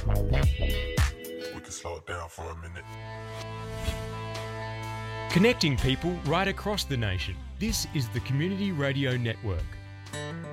We can slow it down for a minute. Connecting people right across the nation. This is the Community Radio Network.